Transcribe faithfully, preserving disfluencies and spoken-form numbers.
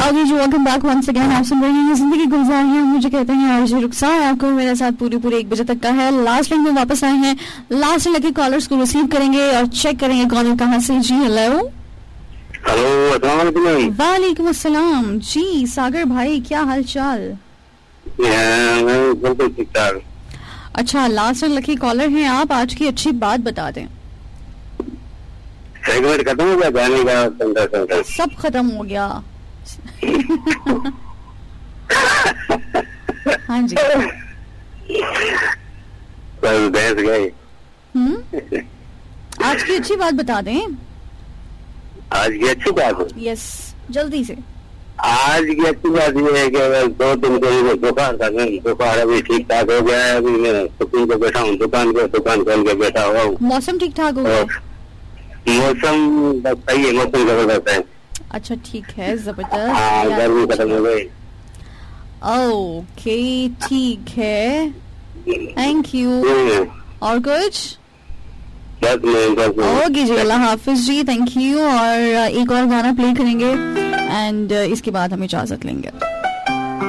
जाओगी जी। Welcome back once again. आप सुन रहे हैं जिंदगी गुलजार है, मुझे कहते हैं आरजे रुखसार। आपको मेरे साथ पूरी पूरी एक बजे तक का है। लास्ट लिंक में वापस आए हैं, लास्ट लगे कॉलर्स को रिसीव करेंगे और चेक करेंगे कॉलर कहाँ से। जी हेलो हेलो, वालेकुम अस्सलाम जी। सागर भाई क्या हाल चाल? बिल्कुल ठीक ठाक। अच्छा, लास्ट लकी कॉलर हैं आप। आज की अच्छी बात बता दें। सेगमेंट खत्म हो गया गाने का? संडा संडा सब खत्म हो गया। हाँ जी, बस बहस गए। हम्म आज की अच्छी बात बता दें। आज की अच्छी बात है, यस जल्दी से। आज की अच्छी बात ये है कि बस दो दिन को बुखार था, बुखार अभी ठीक ठाक हो गया है। अभी मैं सुकून पे बैठा हूँ, दुकान पे दुकान खोल के बैठा हुआ हूँ। मौसम ठीक ठाक हो गया? मौसम बस सही है, मौसम जबरदस्त है। अच्छा ठीक है, हाँ, जबरदस्त। गर्मी खत्म हो गई। ओके ठीक है, थैंक यू। और कुछ? बस मैं बस okay ji, Allah Hafiz ji, thank you. और एक और गाना प्ले करेंगे एंड इसके बाद हम इजाजत लेंगे।